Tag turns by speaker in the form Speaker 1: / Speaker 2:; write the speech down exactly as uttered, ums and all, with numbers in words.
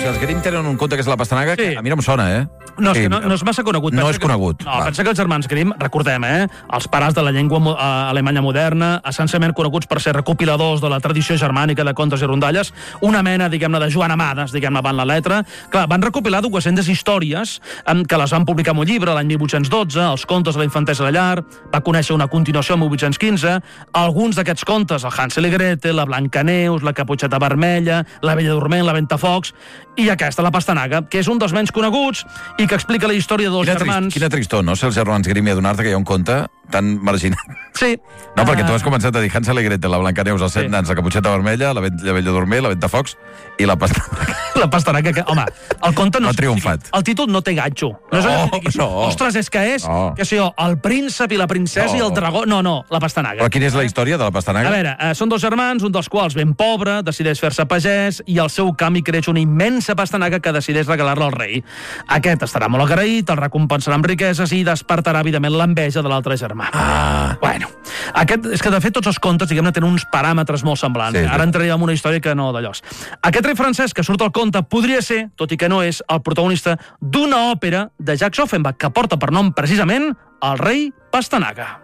Speaker 1: si els Grimm tenen un conte que és la pastanaga, sí. que a mi no em sona, eh?
Speaker 2: No, és
Speaker 1: sí.
Speaker 2: que no, no és massa conegut.
Speaker 1: No
Speaker 2: pensa
Speaker 1: és conegut.
Speaker 2: Que, no, pensa que els germans Grimm, recordem, eh? Els pares de la llengua uh, alemanya moderna, essencialment coneguts per ser recopiladors de la tradició germànica de contes i rondalles, una mena, diguem-ne, de Joan Amades, diguem-ne, van la letra. Clar, van recopilar dues-centes històries um, que les van publicar en un llibre l'any mil vuit-cents dotze, els contes de la infantesa de llar, va conèixer una continuació en mil vuit-cents quinze, alguns d'aquests contes, el Hansel i Gretel, la Blancaneus, la Caputxeta Vermella, la Bella Dorment, la Ventafocs, i aquesta, la pastanaga, que és un dels menys coneguts i que explica la història dels
Speaker 1: quina
Speaker 2: germans...
Speaker 1: Trist, quina tristor, no? Ser els germans Grimm i adonar-te que hi ha un conte tan marginat.
Speaker 2: Sí.
Speaker 1: No, uh... perquè tu has començat a dir Hansel i Gretel, la Blancaneus, els set sí. nans, la Caputxeta Vermella, la, la Bella Dorment, la Ventafocs i la pastanaga.
Speaker 2: La pastanaga, que, home, el conte no...
Speaker 1: No ha triomfat.
Speaker 2: El títol no té ganxo. No, és allò que diguis,
Speaker 1: no.
Speaker 2: Ostres, és que és, no. que sé jo, el príncep i la princesa no. i el dragó... No, no, la pastanaga.
Speaker 1: Però quina és la història de la pastanaga?
Speaker 2: A veure, eh, són dos germans, un dels quals ben pobre, decideix fer-se pagès i al seu canvi creix una immensa pastanaga que decideix regalar-la al rei. Aquest estarà molt agraït, el recompensarà amb riqueses i despertarà, evidentment, l'enveja de l'altre germà.
Speaker 1: Ah.
Speaker 2: Bueno, aquest, és que de fet tots els contes, diguem-ne, tenen uns paràmetres molt semblants. Sí, sí. Ara entraríem en una història que no d'allòs. Aquest rei francès que surt al conte podria ser, tot i que no és, el protagonista d'una òpera de Jacques Offenbach que porta per nom precisament El rei Pastanaga.